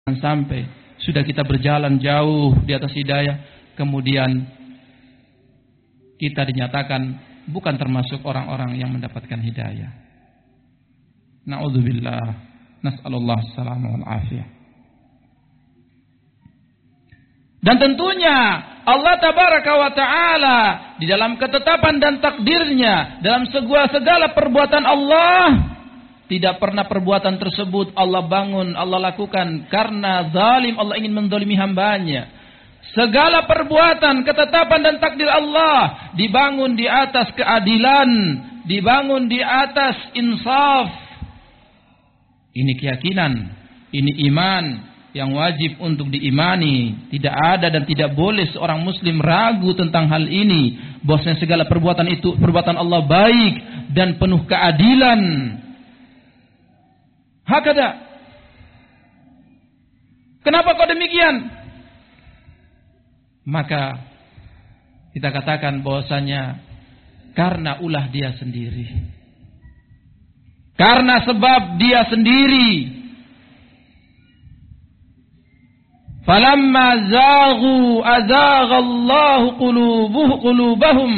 sampai sudah kita berjalan jauh di atas hidayah, kemudian kita dinyatakan bukan termasuk orang-orang yang mendapatkan hidayah. Na'udzubillah, nas'alullah salamah wal afiyah. Dan tentunya Allah tabaraka wa ta'ala di dalam ketetapan dan takdirnya, dalam segala perbuatan Allah, tidak pernah perbuatan tersebut Allah bangun, Allah lakukan karena zalim, Allah ingin menzalimi hambanya. Segala perbuatan, ketetapan dan takdir Allah dibangun di atas keadilan, dibangun di atas insaf. Ini keyakinan, ini iman yang wajib untuk diimani. Tidak ada dan tidak boleh seorang muslim ragu tentang hal ini, bahwasanya segala perbuatan itu perbuatan Allah baik dan penuh keadilan. Hakada. Kenapa kok demikian? Maka kita katakan bahwasanya karena ulah dia sendiri. Karena sebab dia sendiri. Falamma zaghu azaghallahu qulubahum.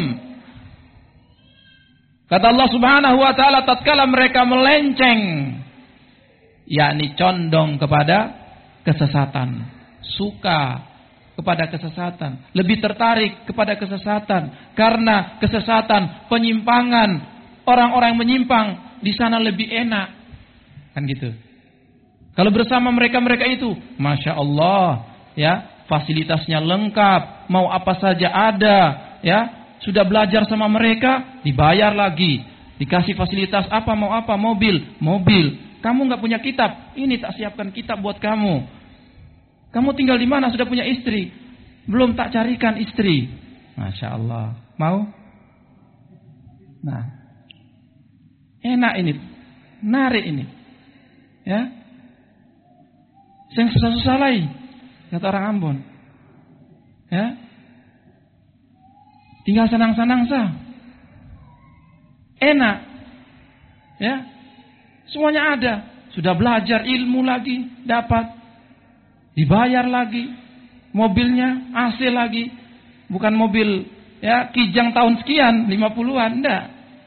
Kata Allah Subhanahu wa taala, tatkala mereka melenceng, yakni condong kepada kesesatan, suka kepada kesesatan, lebih tertarik kepada kesesatan, karena kesesatan, penyimpangan, orang-orang yang menyimpang di sana lebih enak, kan gitu. Kalau bersama mereka itu, masya Allah, ya, fasilitasnya lengkap, mau apa saja ada, ya, sudah belajar sama mereka, dibayar lagi, dikasih fasilitas apa, mau apa, mobil. Kamu nggak punya kitab, ini tak siapkan kitab buat kamu. Kamu tinggal di mana? Sudah punya istri? Belum, tak carikan istri. Masya Allah. Mau? Nah, enak ini, narik ini, ya. Yang susah-susah lain, kata orang Ambon, ya. Tinggal senang-senang sah, enak, ya. Semuanya ada. Sudah belajar ilmu lagi, dapat. Dibayar lagi. Mobilnya AC lagi. Bukan mobil, ya, Kijang tahun sekian, 50-an, enggak.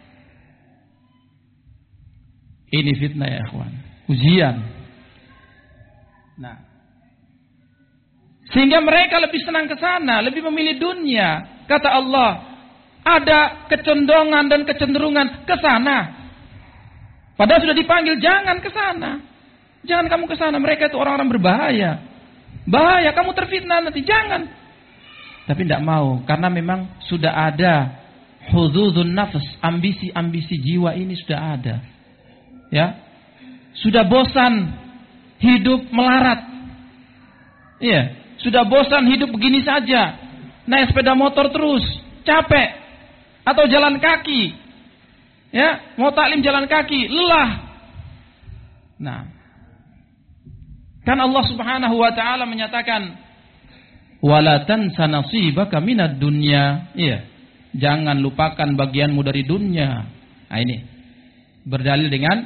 Ini fitnah ya ikhwan. Ujian. Nah, sehingga mereka lebih senang ke sana, lebih memilih dunia. Kata Allah, ada kecondongan dan kecenderungan ke sana. Padahal sudah dipanggil, jangan ke sana. Jangan kamu ke sana, mereka itu orang-orang berbahaya. Bahaya, kamu terfitnah nanti, jangan. Tapi tidak mau, karena memang sudah ada hududun nafs, ambisi-ambisi jiwa ini sudah ada. Ya. Sudah bosan hidup melarat. Iya, sudah bosan hidup begini saja. Naik sepeda motor terus, capek. Atau jalan kaki. Ya, mau taklim jalan kaki, lelah. Nah, kan Allah Subhanahu wa taala menyatakan, "Wala tansa nasibaka minad dunya." Iya, jangan lupakan bagianmu dari dunia. Nah, ini berdalil dengan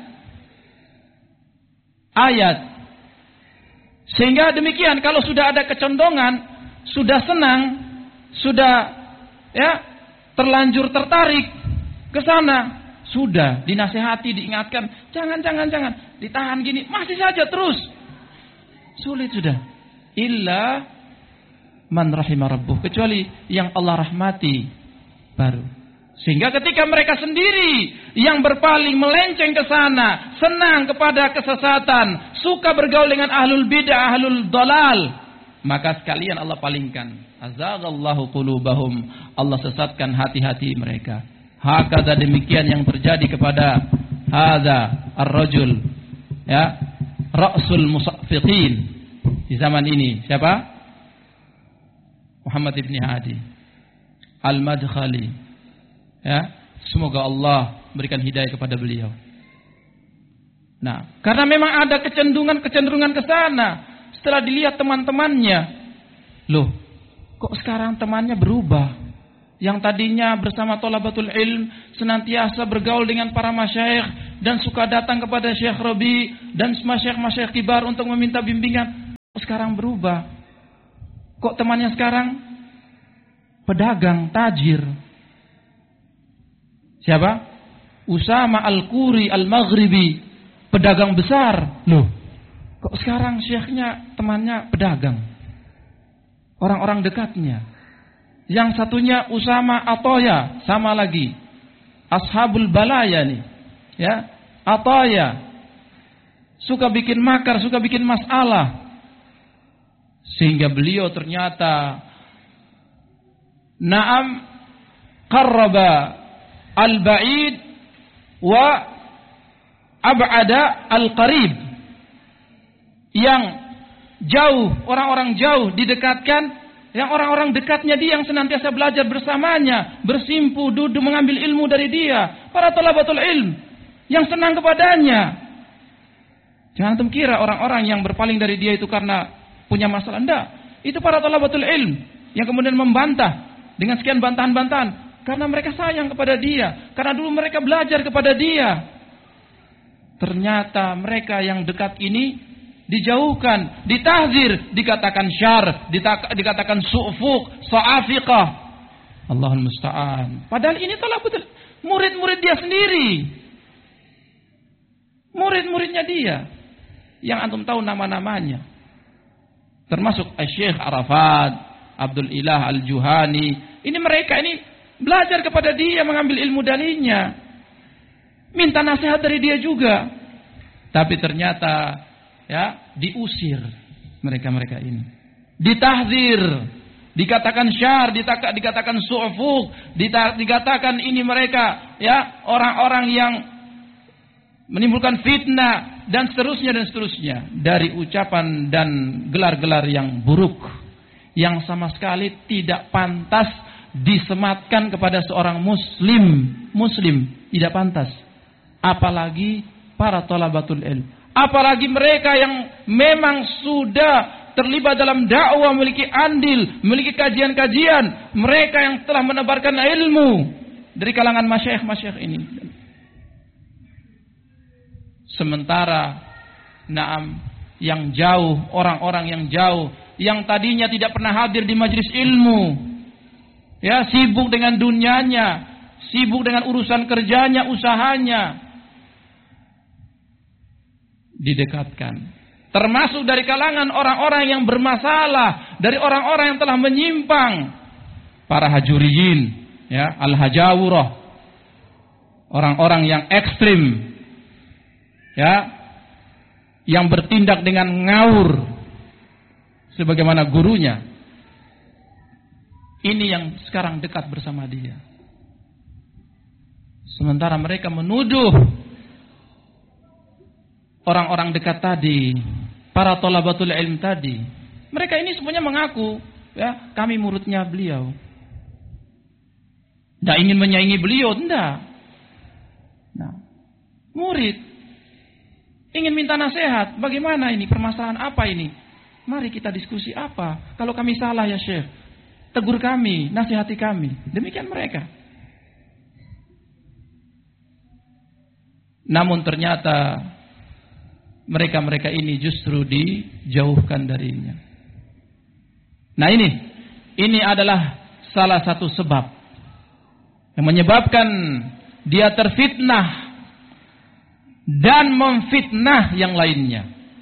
ayat. Sehingga demikian, kalau sudah ada kecondongan, sudah senang, sudah, ya, terlanjur tertarik ke sana, sudah dinasehati, diingatkan, jangan, ditahan gini, masih saja terus. Sulit sudah. Illa man rahimah rabbuh, kecuali yang Allah rahmati baru. Sehingga ketika mereka sendiri yang berpaling, melenceng ke sana, senang kepada kesesatan, suka bergaul dengan ahlul bid'ah, ahlul dalal, maka sekalian Allah palingkan. Azaghallahu qulubahum, Allah sesatkan hati-hati mereka. Hakada, demikian yang terjadi kepada hadza ar-rajul, ya, ra'sul musaffiqin di zaman ini. Siapa? Muhammad ibn Hadi Al-Madkhali. Ya, semoga Allah berikan hidayah kepada beliau. Nah, karena memang ada kecenderungan ke sana. Setelah dilihat teman-temannya, loh, kok sekarang temannya berubah? Yang tadinya bersama thalabatul ilm, senantiasa bergaul dengan para masyayikh dan suka datang kepada Syekh Rabi dan masyayikh-masyayikh kibar untuk meminta bimbingan. sekarang berubah? Kok temannya sekarang pedagang, tajir? Siapa? Usama Al-Quri Al-Maghribi, pedagang besar. Loh, kok sekarang syekhnya temannya pedagang? Orang-orang dekatnya. Yang satunya Usama Ataya, sama lagi. Ashabul balaya nih. Ya, Ataya. Suka bikin makar, suka bikin masalah. Sehingga beliau ternyata na'am qarraba al-ba'id wa ab'ada al-qarib. Yang jauh, orang-orang jauh didekatkan, yang orang-orang dekatnya dia yang senantiasa belajar bersamanya, bersimpu, duduk mengambil ilmu dari dia, para talabatul ilm yang senang kepadanya. Jangan antum kira orang-orang yang berpaling dari dia itu karena punya masalah. Enggak, itu para talabatul ilm yang kemudian membantah dengan sekian bantahan-bantahan karena mereka sayang kepada dia, karena dulu mereka belajar kepada dia. Ternyata mereka yang dekat ini dijauhkan, ditahzir, dikatakan syar, dikatakan su'fuq, sa'afiqah. Allahul musta'an. Padahal ini telah betul murid-murid dia sendiri. Murid-muridnya dia yang antum tahu nama-namanya. Termasuk Syekh Arafat, Abdul Ilah Al-Juhani. Ini mereka ini belajar kepada dia, mengambil ilmu darinya. Minta nasihat dari dia juga. Tapi ternyata ya diusir mereka-mereka ini, ditahzir, dikatakan syar, dikatakan su'fuq, dikatakan ini mereka ya orang-orang yang menimbulkan fitnah dan seterusnya dari ucapan dan gelar-gelar yang buruk yang sama sekali tidak pantas disematkan kepada seorang muslim tidak pantas, apalagi para thalabatul ilm. Apalagi mereka yang memang sudah terlibat dalam dakwah, memiliki andil, memiliki kajian-kajian. Mereka yang telah menebarkan ilmu dari kalangan masyayikh ini. Sementara naam yang jauh, orang-orang yang jauh, yang tadinya tidak pernah hadir di majelis ilmu, ya sibuk dengan dunianya, sibuk dengan urusan kerjanya, usahanya, didekatkan. Termasuk dari kalangan orang-orang yang bermasalah, dari orang-orang yang telah menyimpang, para hajuriyin, ya, al-hajawurah, orang-orang yang ekstrim, ya, yang bertindak dengan ngawur sebagaimana gurunya. Ini yang sekarang dekat bersama dia. Sementara mereka menuduh orang-orang dekat tadi, para thalabatul ilm tadi, mereka ini semuanya mengaku, ya, kami muridnya beliau. Tidak ingin menyaingi beliau, tidak. Nah, murid ingin minta nasihat, bagaimana ini, permasalahan apa ini? Mari kita diskusi apa. Kalau kami salah ya Syekh, tegur kami, nasihati kami. Demikian mereka. Namun ternyata mereka-mereka ini justru dijauhkan darinya. Nah ini adalah salah satu sebab yang menyebabkan dia terfitnah dan memfitnah yang lainnya.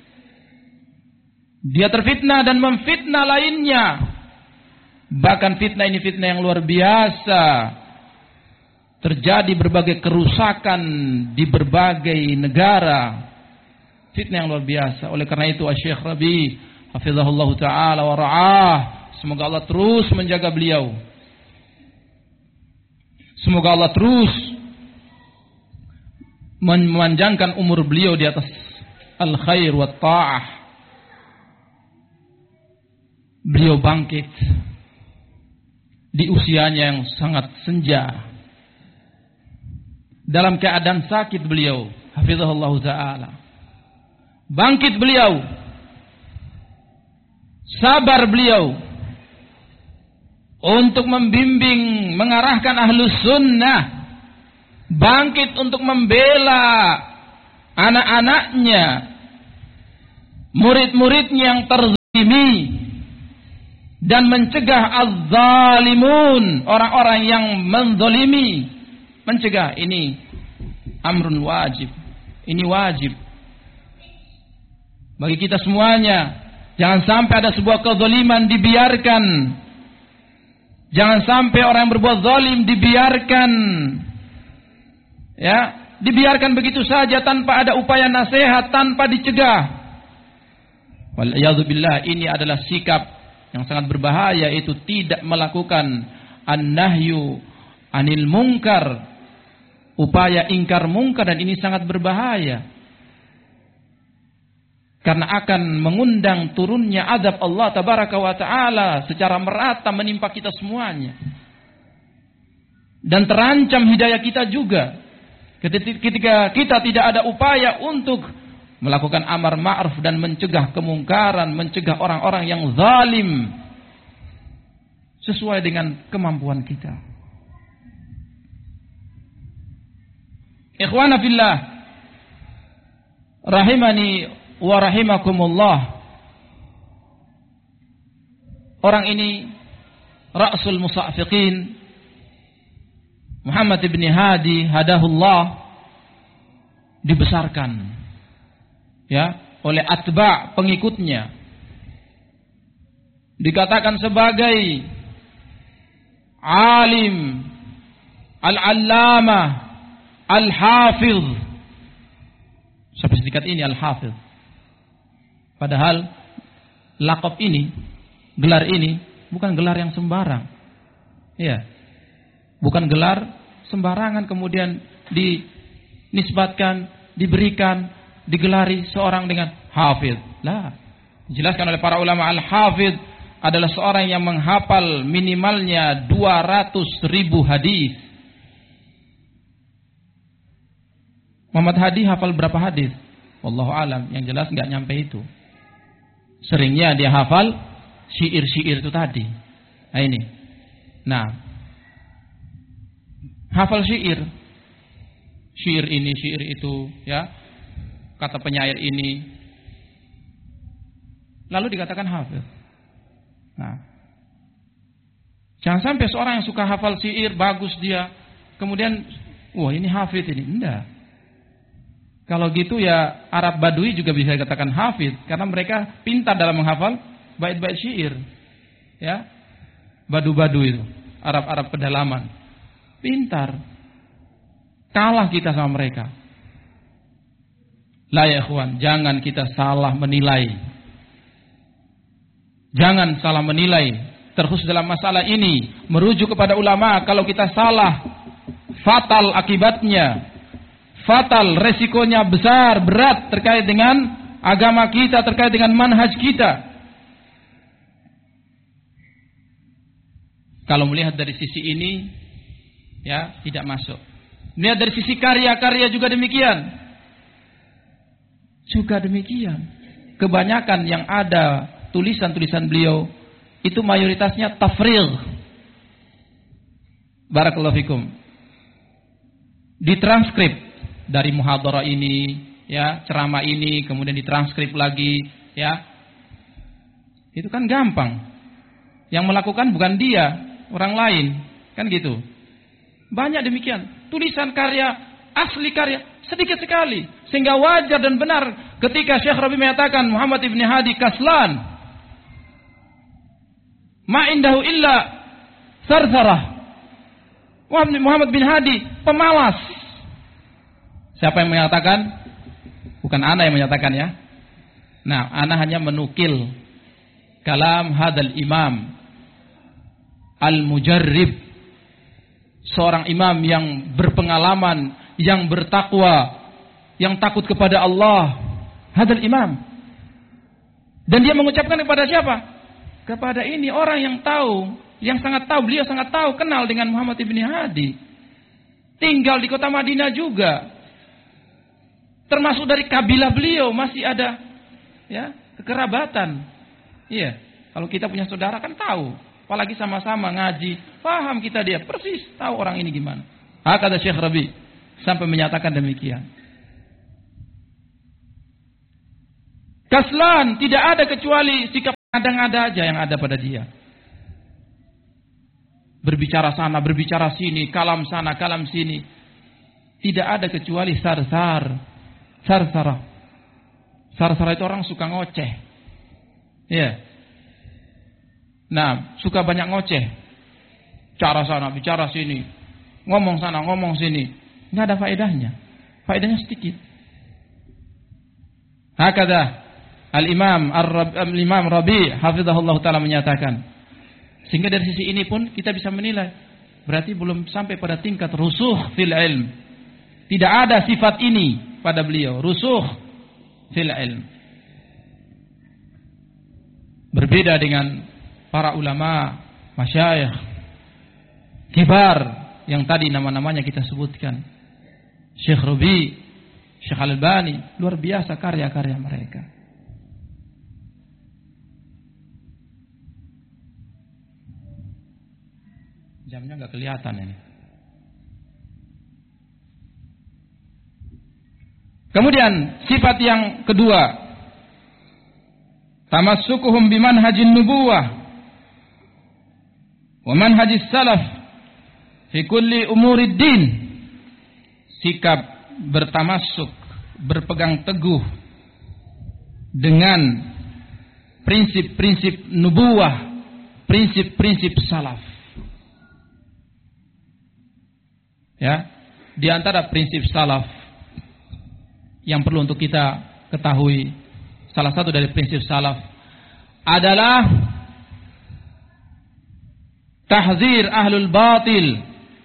Dia terfitnah dan memfitnah lainnya. Bahkan fitnah ini fitnah yang luar biasa. Terjadi berbagai kerusakan di berbagai negara. Fitnah yang luar biasa. Oleh karena itu Syekh Rabi hafizahullah ta'ala wa ra'ah, semoga Allah terus menjaga beliau, semoga Allah terus memanjangkan umur beliau di atas al-khair wa ta'ah. Beliau bangkit di usianya yang sangat senja, dalam keadaan sakit beliau hafizahullah ta'ala. Bangkit beliau, sabar beliau untuk membimbing, mengarahkan ahlus sunnah, bangkit untuk membela anak-anaknya, murid-muridnya yang terzalimi dan mencegah az-zalimun, orang-orang yang menzalimi, mencegah. Ini amrun wajib. Ini wajib bagi kita semuanya. Jangan sampai ada sebuah kezaliman dibiarkan. Jangan sampai orang yang berbuat zalim dibiarkan. Ya, dibiarkan begitu saja tanpa ada upaya nasihat, tanpa dicegah. Wal'iyadzubillah, ini adalah sikap yang sangat berbahaya, yaitu tidak melakukan an-nahyu anil munkar, upaya ingkar munkar, dan ini sangat berbahaya. Karena akan mengundang turunnya azab Allah tabaraka wa ta'ala secara merata menimpa kita semuanya. Dan terancam hidayah kita juga. Ketika kita tidak ada upaya untuk melakukan amar ma'ruf dan mencegah kemungkaran, mencegah orang-orang yang zalim sesuai dengan kemampuan kita. Ikhwana fillah, rahimani wa rahimakumullah. Orang ini Ra'sul Musafiqin Muhammad ibn Hadi hadahullah dibesarkan ya oleh atba' pengikutnya, dikatakan sebagai alim, al-allamah, al-hafiz. Sampai singkat ini al-hafiz. Padahal laqab ini, gelar ini bukan gelar yang sembarang. Ya. Bukan gelar sembarangan kemudian dinisbatkan, diberikan, digelari seorang dengan hafiz. Lah. Dijelaskan oleh para ulama, al-hafiz adalah seorang yang menghafal minimalnya 200.000 hadis. Muhammad Hadi hafal berapa hadis? Wallahu alam, yang jelas enggak nyampe itu. Seringnya dia hafal syair-syair itu tadi. Nah ini. Nah, hafal syair. Syair ini, syair itu, ya. Kata penyair ini. Lalu dikatakan hafiz. Nah, jangan sampai seorang yang suka hafal syair, bagus dia, kemudian, wah ini hafiz ini. Enggak. Kalau gitu ya Arab Badui juga bisa dikatakan hafid, karena mereka pintar dalam menghafal bait-bait syair. Ya. Badu-badu itu, Arab-Arab pedalaman. Pintar. Kalah kita sama mereka. La ya ikhwan, jangan kita salah menilai. Jangan salah menilai, terkhusus dalam masalah ini, merujuk kepada ulama. Kalau kita salah, fatal akibatnya. Fatal, resikonya besar, berat terkait dengan agama kita, terkait dengan manhaj kita. Kalau melihat dari sisi ini, ya tidak masuk. Melihat dari sisi karya-karya juga demikian. Juga demikian. Kebanyakan yang ada tulisan-tulisan beliau itu mayoritasnya tafrigh. Barakallahu fikum. Ditranskrip dari muhadharah ini, ya, ceramah ini, kemudian ditranskrip lagi, ya. Itu kan gampang. Yang melakukan bukan dia, orang lain, kan gitu. Banyak demikian. Tulisan karya, asli karya, sedikit sekali. Sehingga wajar dan benar ketika Syekh Rabi menyatakan Muhammad ibn Hadi kaslan. Ma indahu illa sarsarah. Muhammad bin Hadi pemalas. Siapa yang menyatakan? Bukan ana yang menyatakan ya. Nah, ana hanya menukil kalam hadal imam al-mujarrib, seorang imam yang berpengalaman, yang bertakwa, yang takut kepada Allah. Hadal imam. Dan dia mengucapkan kepada siapa? Kepada ini orang yang tahu, yang sangat tahu, beliau sangat tahu, kenal dengan Muhammad ibn Hadi. Tinggal di kota Madinah juga. Termasuk dari kabilah beliau masih ada ya kekerabatan. Iya, kalau kita punya saudara kan tahu, apalagi sama-sama ngaji, paham kita dia persis tahu orang ini gimana. Kata Syekh Rabi sampai menyatakan demikian. kaslan, tidak ada kecuali sikap ngada-ngada aja yang ada pada dia. Berbicara sana, berbicara sini, kalam sana, kalam sini. Tidak ada kecuali sarsara. Sarsara itu orang suka ngoceh. Ya. Nah, suka banyak ngoceh. Bicara sana, bicara sini. Ngomong sana, ngomong sini. Nggak ada faedahnya. Faedahnya sedikit. Hakada Al-Imam Rabi' hafizahullah ta'ala menyatakan. Sehingga dari sisi ini pun kita bisa menilai. Berarti belum sampai pada tingkat rusuh fil ilm. Tidak ada sifat ini pada beliau. Rusuh fil ilm. Berbeda dengan para ulama, masyayikh, kibar yang tadi nama-namanya kita sebutkan. Syekh Rabi', Syekh Al-Albani, luar biasa karya-karya mereka. Jamnya nggak kelihatan ini. Kemudian sifat yang kedua, tamassukuhum bimanhajin nubuwah wa manhajis salaf fi kulli umurid din. Sikap bertamassuk, berpegang teguh dengan prinsip-prinsip nubuwah, prinsip-prinsip salaf. Ya, di antara prinsip salaf yang perlu untuk kita ketahui, salah satu dari prinsip salaf adalah tahzir ahlul batil.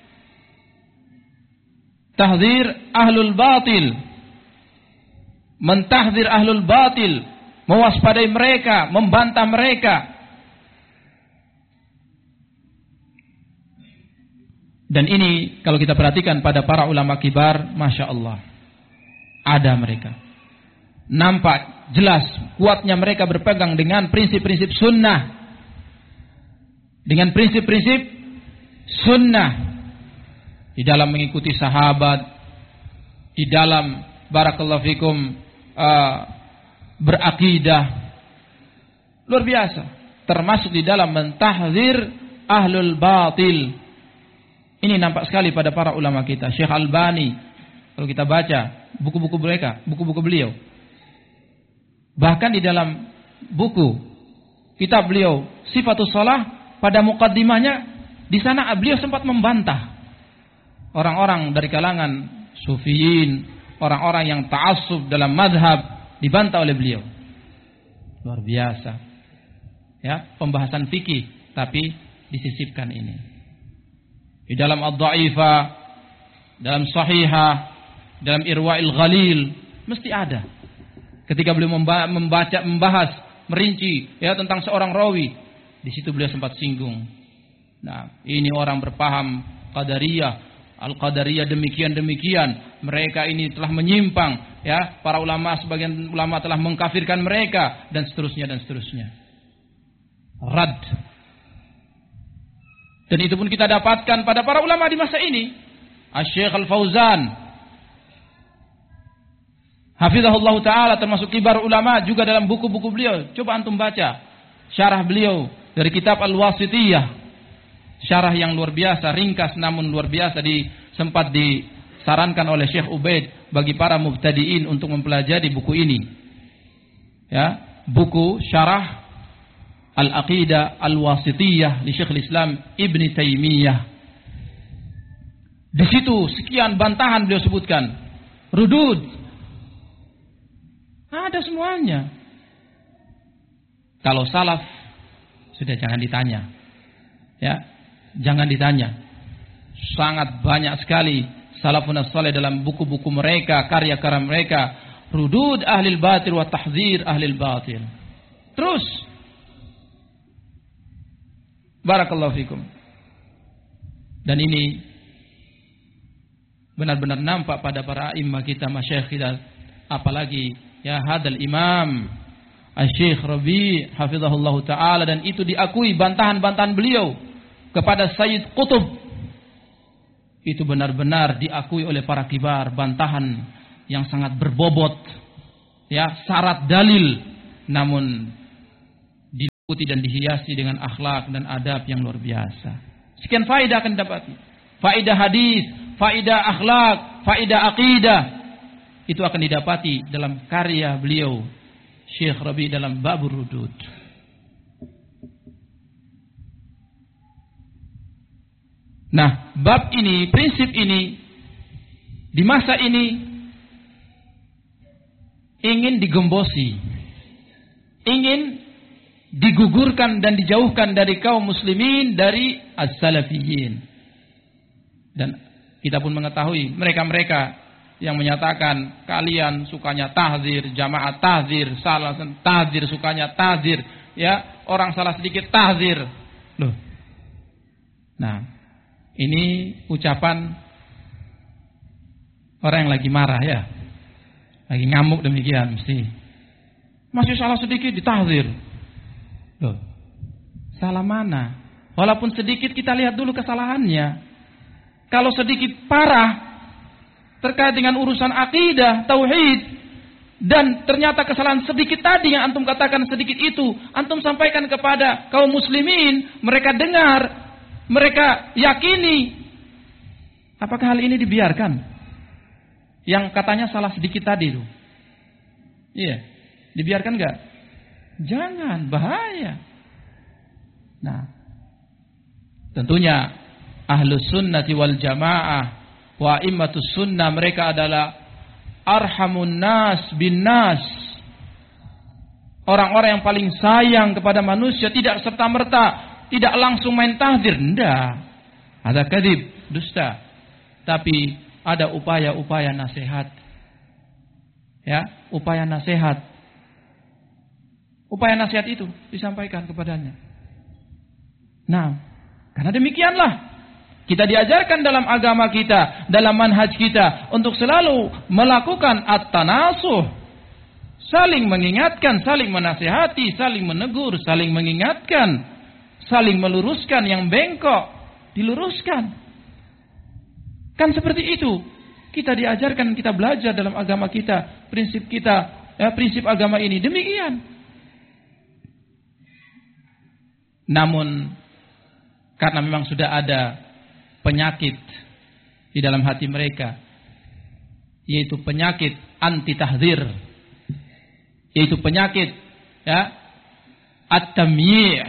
Tahzir ahlul batil. Mentahzir ahlul batil, mewaspadai mereka, membantah mereka. Dan ini kalau kita perhatikan pada para ulama kibar, Masya Allah, ada mereka. Nampak jelas kuatnya mereka berpegang dengan prinsip-prinsip sunnah. Dengan prinsip-prinsip sunnah. Di dalam mengikuti sahabat. Di dalam barakallahu fikum berakidah. Luar biasa. Termasuk di dalam mentahzir ahlul batil. Ini nampak sekali pada para ulama kita. Syekh Albani, kalau kita baca buku-buku mereka, buku-buku beliau. Bahkan di dalam buku kitab beliau Sifatus Shalah, pada muqaddimahnya di sana beliau sempat membantah orang-orang dari kalangan sufiyin, orang-orang yang ta'assub dalam mazhab, dibantah oleh beliau. Luar biasa. Ya, pembahasan fikih tapi disisipkan ini. Di dalam Ad-Dha'ifah, dalam Sahihah, dalam Irwa'il Ghalil, mesti ada. Ketika beliau membahas, merinci ya tentang seorang rawi, di situ beliau sempat singgung. Nah, ini orang berpaham Qadariyah, Al-Qadariyah demikian. Mereka ini telah menyimpang, ya. Para ulama, sebagian ulama telah mengkafirkan mereka dan seterusnya. Rad. Dan itu pun kita dapatkan pada para ulama di masa ini. Asy-Syaikh Al-Fauzan hafizahullah ta'ala, termasuk kibar ulama juga dalam buku-buku beliau. Coba antum baca syarah beliau dari kitab Al-Wasithiyah. Syarah yang luar biasa, ringkas namun luar biasa, sempat disarankan oleh Syekh Ubaid bagi para mubtadiin untuk mempelajari buku ini. Ya, buku syarah Al-Aqidah Al-Wasithiyah di Syekhul Islam Ibn Taimiyah. Di situ sekian bantahan beliau sebutkan. Rudud. Ada semuanya. Kalau salaf sudah jangan ditanya. Ya, jangan ditanya. Sangat banyak sekali salafun as-salih dalam buku-buku mereka, karya-karya mereka, rudud ahlil batil wa tahzir ahlil batil. Terus barakallahu fikum. Dan ini benar-benar nampak pada para imam kita, masyayikh kita, apalagi ya hadal imam Asy-Syaikh Rabi' hafizahullahu taala, dan itu diakui bantahan-bantahan beliau kepada Sayyid Qutb. Itu benar-benar diakui oleh para kibar, bantahan yang sangat berbobot, ya, syarat dalil, namun diikuti dan dihiasi dengan akhlak dan adab yang luar biasa. Sekian faedah akan didapati. Faedah hadis, faedah akhlak, faedah akidah. Itu akan didapati dalam karya beliau Syekh Rabi dalam Babur Rudud. Nah, bab ini, prinsip ini di masa ini ingin digembosi, ingin digugurkan dan dijauhkan dari kaum muslimin, dari as-salafiyyin. Dan kita pun mengetahui mereka-mereka yang menyatakan kalian sukanya tahzir, jamaah tahzir, salah tahzir, sukanya tahzir, ya, orang salah sedikit tahzir. Loh. Nah, ini ucapan orang yang lagi marah, ya. Lagi ngamuk demikian mesti. Masih salah sedikit ditahzir. Loh. Salah mana? Walaupun sedikit kita lihat dulu kesalahannya. Kalau sedikit parah terkait dengan urusan akidah, tauhid, dan ternyata kesalahan sedikit tadi yang antum katakan sedikit itu, antum sampaikan kepada kaum muslimin, mereka dengar, mereka yakini, apakah hal ini dibiarkan? Yang katanya salah sedikit tadi itu, iya, dibiarkan enggak? Jangan, bahaya. Nah, tentunya Ahlus Sunnati wal Jamaah wa immatus sunnah, mereka adalah arhamun nas bin nas, orang-orang yang paling sayang kepada manusia, tidak serta-merta, tidak langsung main tahdir, enggak. Ada kadhib, dusta. Tapi ada upaya-upaya nasihat. Ya, upaya nasihat. Upaya nasihat itu disampaikan kepadanya. Nah, karena demikianlah kita diajarkan dalam agama kita, dalam manhaj kita untuk selalu melakukan at-tanasuh, saling mengingatkan, saling menasihati, saling menegur, saling mengingatkan, saling meluruskan yang bengkok, diluruskan. Kan seperti itu. Kita diajarkan, kita belajar dalam agama kita, prinsip kita, ya, prinsip agama ini demikian. Namun karena memang sudah ada penyakit di dalam hati mereka, yaitu penyakit anti tahdzir, yaitu penyakit, ya, at-tamyi'.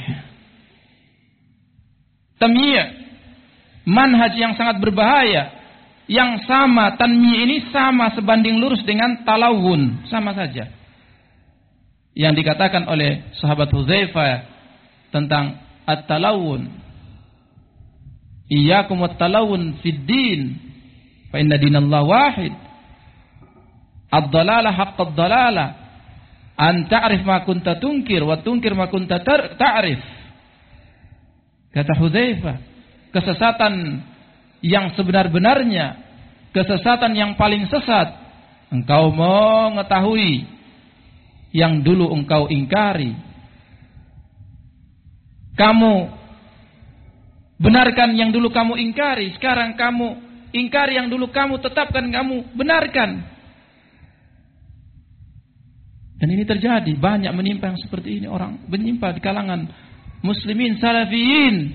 Tamyi', manhaj yang sangat berbahaya, yang sama, tanmi' ini sama sebanding lurus dengan talawun, sama saja. Yang dikatakan oleh sahabat Hudzaifah tentang at-talawun, iyyakum wat-talawun fid din fa inna dinallahi wahid. Ad-dalalah haqqad dalalah an ta'rif ma kunta tunkir wa tunkir ma kunta ta'rif. Kata Hudzaifah, kesesatan yang sebenar-benarnya, kesesatan yang paling sesat, engkau mengetahui yang dulu engkau ingkari. Kamu benarkan yang dulu kamu ingkari, sekarang kamu ingkari yang dulu kamu tetapkan, kamu benarkan. Dan ini terjadi, banyak menimpa yang seperti ini, orang menimpa di kalangan muslimin salafiyin.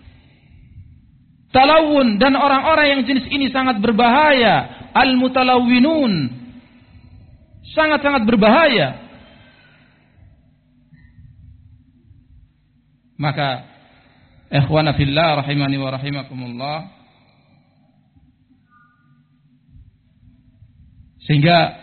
Talawun, dan orang-orang yang jenis ini sangat berbahaya. Al-mutalawwinun, sangat-sangat berbahaya. Maka ikhwana fillah rahimani wa rahimakumullah, sehingga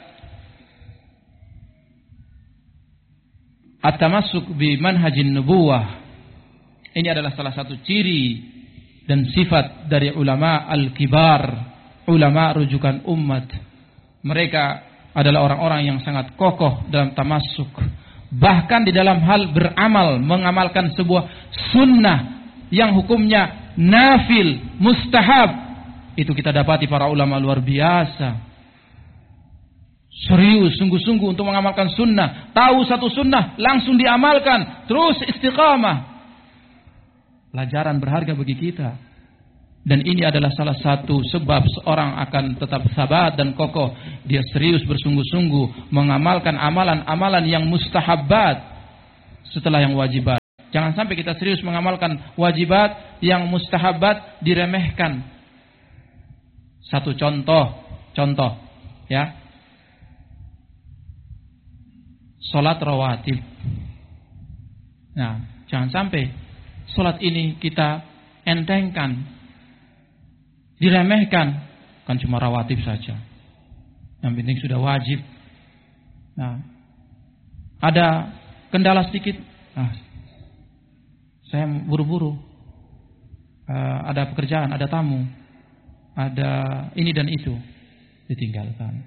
at-tamassuk bi manhajin nubuwah ini adalah salah satu ciri dan sifat dari ulama al-kibar, ulama rujukan umat. Mereka adalah orang-orang yang sangat kokoh dalam tamassuk, bahkan di dalam hal beramal, mengamalkan sebuah sunnah yang hukumnya nafil, mustahab. Itu kita dapati para ulama luar biasa, serius, sungguh-sungguh untuk mengamalkan sunnah. Tahu satu sunnah, langsung diamalkan, terus istiqamah. Pelajaran berharga bagi kita. Dan ini adalah salah satu sebab seorang akan tetap sabat dan kokoh. Dia serius bersungguh-sungguh mengamalkan amalan-amalan yang mustahabbat setelah yang wajibat. Jangan sampai kita serius mengamalkan wajibat, yang mustahabbat diremehkan. Satu contoh ya. Salat rawatib. Nah, jangan sampai salat ini kita entengkan, diremehkan, kan cuma rawatib saja. Yang penting sudah wajib. Nah, ada kendala sedikit, saya buru-buru, ada pekerjaan, ada tamu, ada ini dan itu, ditinggalkan.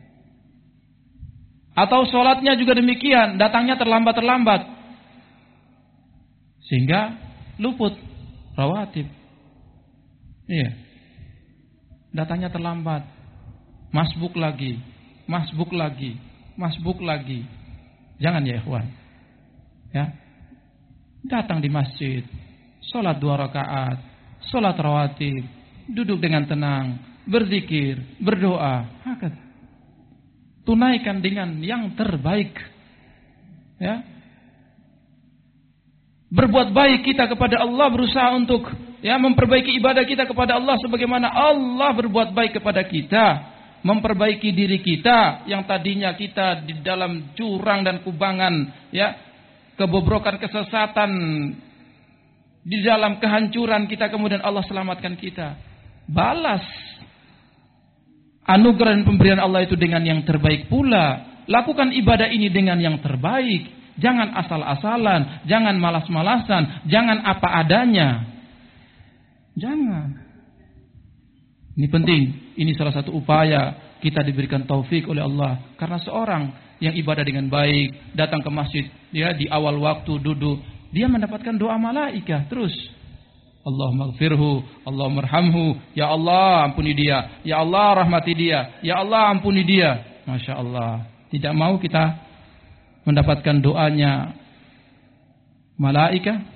Atau sholatnya juga demikian, datangnya terlambat, sehingga luput rawatib. Iya, datangnya terlambat, masbuk lagi. Jangan ya ikhwan. Ya, datang di masjid, sholat 2 rakaat, sholat rawatib, duduk dengan tenang, berzikir, berdoa, tunaikan dengan yang terbaik. Ya, berbuat baik kita kepada Allah, berusaha untuk memperbaiki ibadah kita kepada Allah sebagaimana Allah berbuat baik kepada kita, memperbaiki diri kita yang tadinya kita di dalam jurang dan kubangan, kebobrokan, kesesatan, di dalam kehancuran kita, kemudian Allah selamatkan kita. Balas anugerah dan pemberian Allah itu dengan yang terbaik pula. Lakukan ibadah ini dengan yang terbaik. Jangan asal-asalan, jangan malas-malasan, jangan apa adanya. Jangan. Ini penting. Ini salah satu upaya kita diberikan taufik oleh Allah. Karena seorang yang ibadah dengan baik, datang ke masjid, di awal waktu duduk, dia mendapatkan doa malaikah terus. Allahumma ighfirhu, Allahumma arhamhu, ya Allah ampuni dia, ya Allah rahmati dia, ya Allah ampuni dia. Masya Allah. Tidak mau kita mendapatkan doanya malaikah?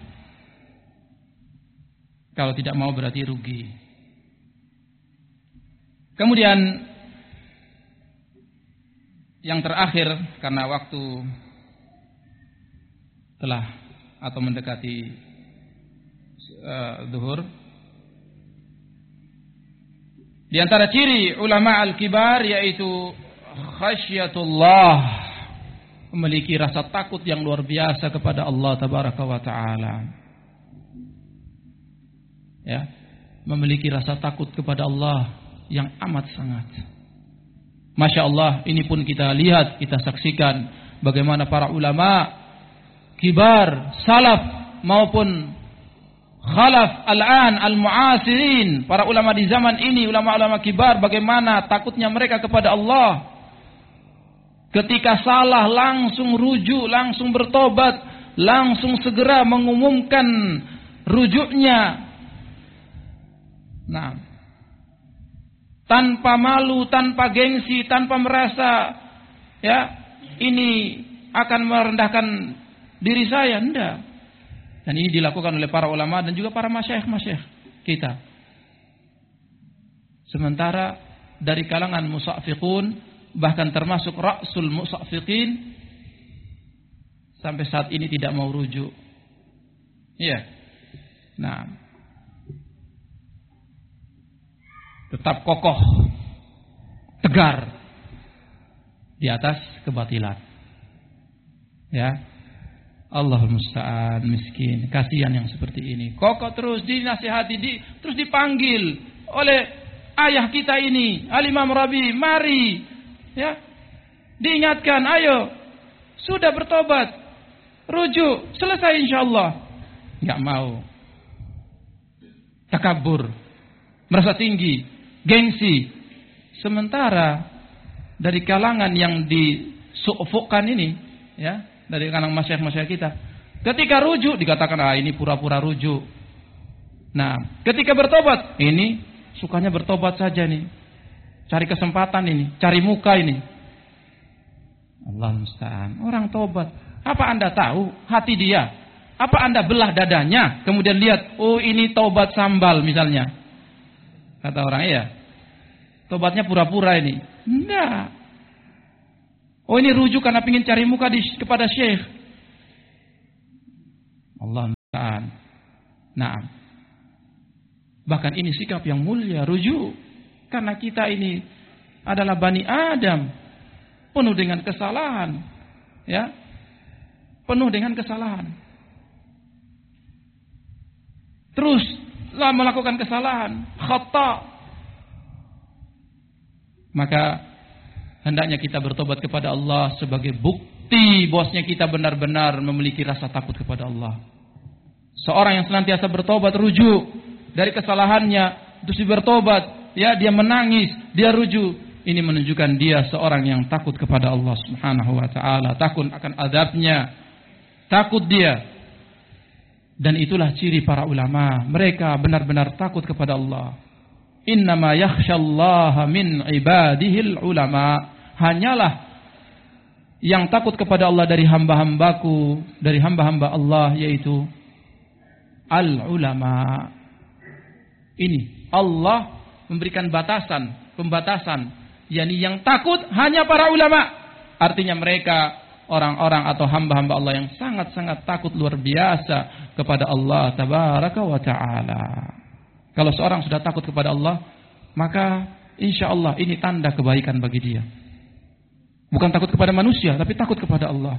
Kalau tidak mau berarti rugi. Kemudian yang terakhir, karena waktu telah atau mendekati zuhur, di antara ciri ulama al-kibar yaitu khasyatullah, memiliki rasa takut yang luar biasa kepada Allah tabaraka wa taala. Ya, memiliki rasa takut kepada Allah yang amat sangat. Masya Allah, ini pun kita lihat, kita saksikan bagaimana para ulama kibar, salaf maupun khalaf al-an al-mu'asirin, para ulama di zaman ini, ulama-ulama kibar, bagaimana takutnya mereka kepada Allah. Ketika salah langsung rujuk, langsung bertobat, langsung segera mengumumkan rujuknya. Nah, tanpa malu, tanpa gengsi, tanpa merasa ini akan merendahkan diri saya, enggak. Dan ini dilakukan oleh para ulama dan juga para masyayikh kita. Sementara dari kalangan musaffiqun, bahkan termasuk ra'sul musaffiqin, sampai saat ini tidak mau rujuk. Iya. Nah, tetap kokoh, tegar di atas kebatilan. Ya, Allahul musta'an, miskin, kasihan yang seperti ini. Kokoh terus dinasihati, terus dipanggil oleh ayah kita ini, Al-Imam Rabi, mari, diingatkan, ayo, sudah bertobat, rujuk, selesai insyaallah. Enggak mau, takabur, merasa tinggi, gengsi. Sementara dari kalangan yang disufukkan ini, dari kalangan masyayikh kita, ketika rujuk dikatakan ini pura-pura rujuk. Nah, ketika bertobat, ini sukanya bertobat saja nih, cari kesempatan ini, cari muka ini. Allah musta'an. Orang tobat, apa Anda tahu hati dia? Apa Anda belah dadanya kemudian lihat, oh ini tobat sambal misalnya? Kata orang, iya. Tobatnya pura-pura ini. Enggak. Oh, ini rujuk karena ingin cari muka kepada syekh. Allah musta'an. Nah. Bahkan ini sikap yang mulia, rujuk. Karena kita ini adalah Bani Adam, penuh dengan kesalahan, ya, penuh dengan kesalahan. Teruslah melakukan kesalahan, khata. Maka hendaknya kita bertobat kepada Allah sebagai bukti bahwasanya kita benar-benar memiliki rasa takut kepada Allah. Seorang yang senantiasa bertobat, rujuk dari kesalahannya, terus bertobat, ya, dia menangis, dia rujuk. Ini menunjukkan dia seorang yang takut kepada Allah Subhanahu wa taala, takut akan azabnya. Takut dia. Dan itulah ciri para ulama. Mereka benar-benar takut kepada Allah. Innama yakhsyallaha min ibadihil ulama. Hanyalah yang takut kepada Allah dari hamba-hambaku, dari hamba-hamba Allah, yaitu al-ulama. Ini Allah memberikan pembatasan, yakni yang takut hanya para ulama. Artinya mereka orang-orang atau hamba-hamba Allah yang sangat-sangat takut luar biasa kepada Allah tabaraka wa ta'ala. Kalau seorang sudah takut kepada Allah, maka insya Allah ini tanda kebaikan bagi dia. Bukan takut kepada manusia, tapi takut kepada Allah.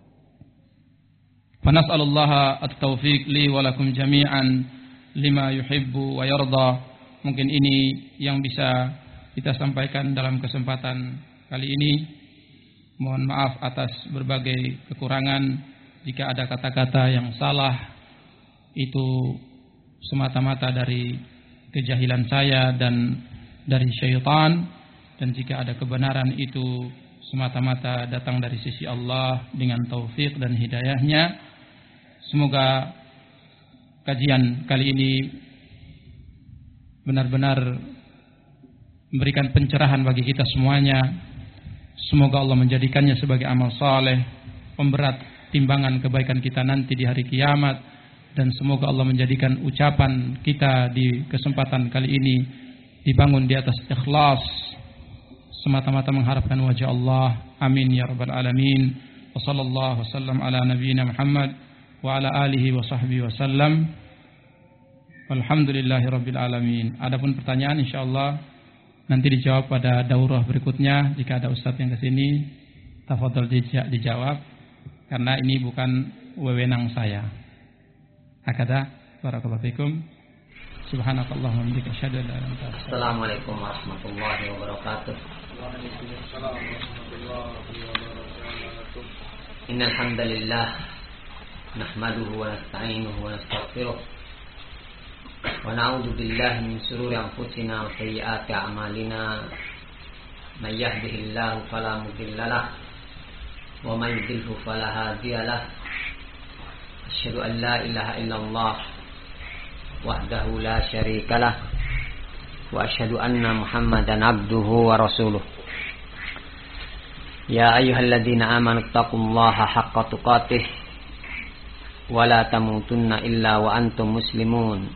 Fanas'alullaha at-taufiq li wa lakum jami'an lima yuhibbu wa yarda. Mungkin ini yang bisa kita sampaikan dalam kesempatan kali ini. Mohon maaf atas berbagai kekurangan. Jika ada kata-kata yang salah, itu semata-mata dari kejahilan saya dan dari syaitan. Dan jika ada kebenaran, itu semata-mata datang dari sisi Allah dengan taufik dan hidayahnya. Semoga kajian kali ini benar-benar memberikan pencerahan bagi kita semuanya. Semoga Allah menjadikannya sebagai amal saleh, pemberat timbangan kebaikan kita nanti di hari kiamat. Dan semoga Allah menjadikan ucapan kita di kesempatan kali ini dibangun di atas ikhlas, semata-mata mengharapkan wajah Allah. Amin ya rabbal alamin. Wa sallallahu wasallam ala nabiyyina Muhammad wa ala alihi wa sahbihi wasallam. Alhamdulillahi rabbil alamin. Adapun pertanyaan insyaallah nanti dijawab pada daurah berikutnya. Jika ada ustaz yang ke sini, tafadhol dijawab karena ini bukan wewenang saya. Hakada barakallahu fikum. Subhanakallahumma wa bihamdika asyhadu an la ilaha illa anta. Assalamualaikum warahmatullahi wabarakatuh. Waalaikumsalam warahmatullahi wabarakatuh. Innal hamdalillah nahmaduhu wa nasta'inuhu wa nastaghfiruh. Wa na'udzu billahi min shururi anfusina wa sayyiati a'malina. May yahdihillahu fala mudilla lahu wa may yudlilhu fala hadiya lahu. Asyhadu an la ilaha illallah wahdahu la syarika lah wa asyhadu anna Muhammadan abduhu wa rasuluh. Ya ayyuhalladzina amanu taqullaha haqqa tuqatih wa la tamutunna illa wa antum muslimun.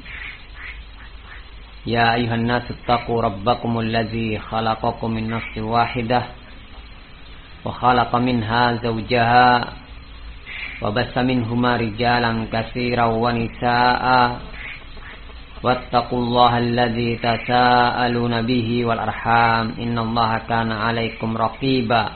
Ya ayuhan nasu taqu rabbakumul ladzi khalaqakum min nafsin wahidah wa khalaqa minha zawjaha wa bassa minhuma rijalan katsiran wa nisaa'a wattaqullaha alladzi tasaaluna bihi wal arham innallaha kana 'alaikum raqiba.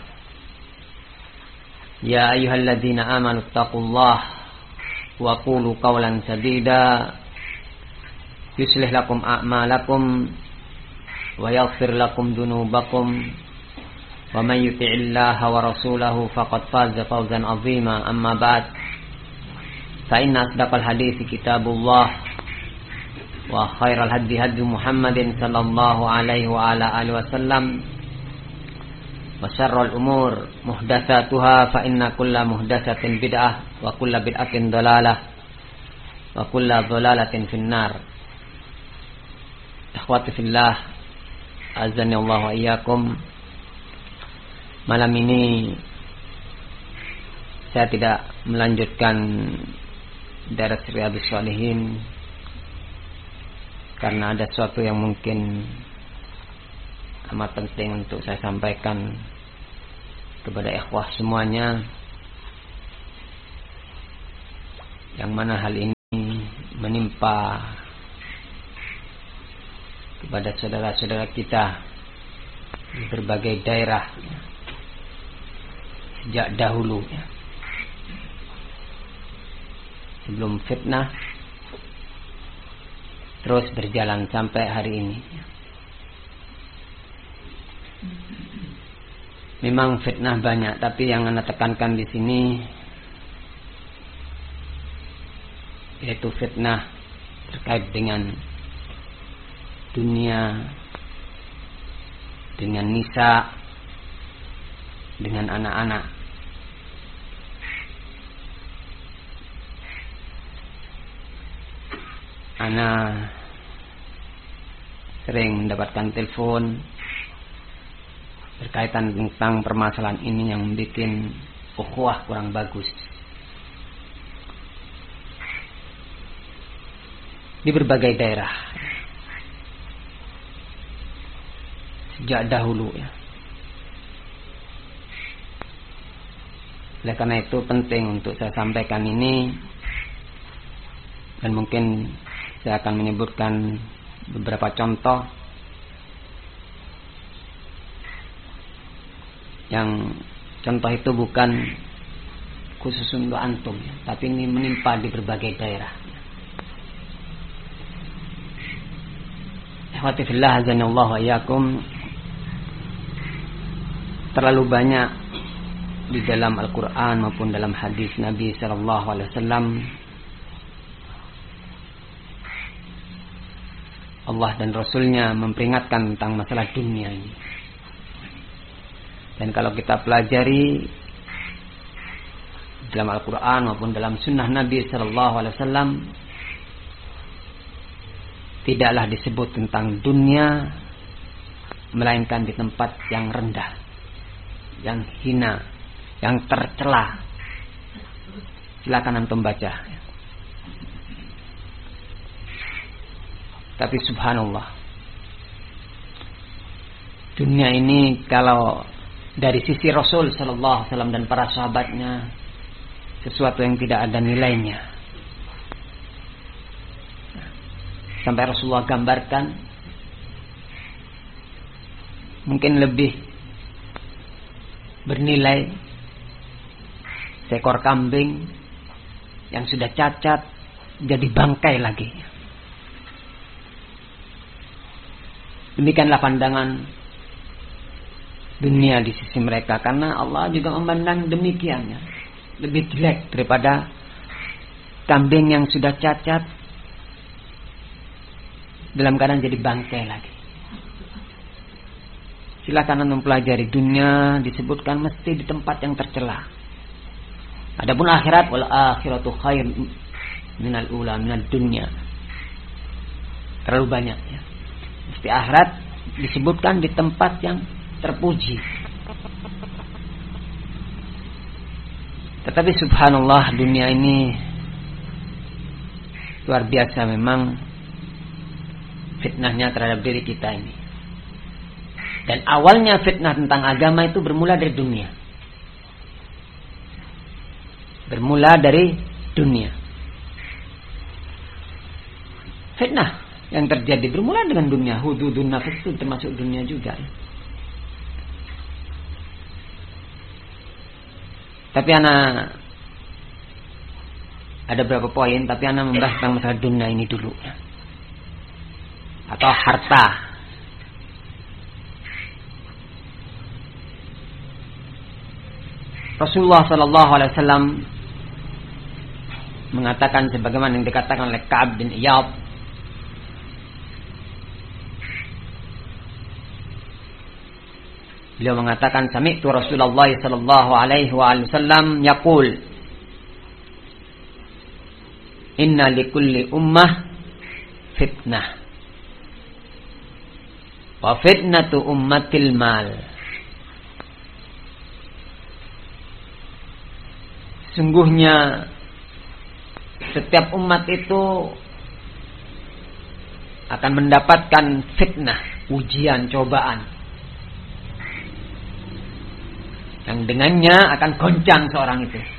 Ya ayyuhalladzina amanu taqullaha wa qulu qawlan sadida yuslih lakum a'malakum wa yaghfir lakum dunubakum wa man yuti'illaha wa rasulahu faqad faza fawzan 'azima. Amma ba'd, fa inna asdaqal hadithi kitabullah wa khairal hadi hadi Muhammadin sallallahu alaihi wa ala alihi wasallam wa syarrul umur muhdatsatuha fa inna kulla muhdatsatin bid'ah wa kulla bid'atin dhalalah wa kulla dhalalatin finnar. Ikhwati fillah, azani Allah wa iyyakum. Malam ini saya tidak melanjutkan daras Riyadhus Shalihin karena ada sesuatu yang mungkin amat penting untuk saya sampaikan kepada ikhwah semuanya, yang mana hal ini menimpa kepada saudara-saudara kita di berbagai daerah sejak dahulu, sebelum fitnah terus berjalan sampai hari ini. Memang fitnah banyak, tapi yang Anda tekankan di sini yaitu fitnah terkait dengan dunia, dengan nisa, dengan anak-anak. Ana sering mendapatkan telepon berkaitan tentang permasalahan ini yang membuat ukhuwah kurang bagus di berbagai daerah sejak dahulu, ya. Oleh karena itu penting untuk saya sampaikan ini, dan mungkin saya akan menyebutkan beberapa contoh yang contoh itu bukan khusus untuk antum, ya, tapi ini menimpa di berbagai daerah. Ikhwati fillah azanallahu wa iyyakum, terlalu banyak di dalam Al-Quran maupun dalam hadis Nabi sallallahu alaihi wasallam Allah dan Rasulnya memperingatkan tentang masalah dunia ini. Dan kalau kita pelajari dalam Al-Quran maupun dalam sunnah Nabi sallallahu alaihi wasallam, tidaklah disebut tentang dunia melainkan di tempat yang rendah, yang hina, yang tercela. Silakan antum baca. Tapi subhanallah, dunia ini kalau dari sisi Rasul sallallahu alaihi wasallam dan para sahabatnya sesuatu yang tidak ada nilainya. Sampai Rasulullah gambarkan mungkin lebih bernilai seekor kambing yang sudah cacat jadi bangkai lagi. Demikianlah pandangan dunia di sisi mereka, karena Allah juga memandang demikiannya, lebih jelek daripada kambing yang sudah cacat dalam keadaan jadi bangkai lagi. Silakan mempelajari dunia, disebutkan mesti di tempat yang tercela. Adapun akhirat, wal akhiratu khair minal ula minad dunya. Terlalu banyak, ya. Mesti akhirat disebutkan di tempat yang terpuji. Tetapi subhanallah, dunia ini luar biasa memang fitnahnya terhadap diri kita ini. Dan awalnya fitnah tentang agama itu bermula dari dunia. Bermula dari dunia. Fitnah yang terjadi bermula dengan dunia. Hududun nafs itu termasuk dunia juga. Tapi anak ada beberapa poin, tapi anak membahas tentang masalah dunia ini dulu. Atau harta. Rasulullah sallallahu alaihi wasallam mengatakan sebagaimana yang dikatakan oleh Ka'ab bin Iyad, beliau mengatakan, sami'tu Rasulullah sallallahu alaihi wasallam yaqul, inna likulli ummah fitnah wa fitnatu ummatil mal. Sungguhnya setiap umat itu akan mendapatkan fitnah, ujian, cobaan, yang dengannya akan goncang seorang itu.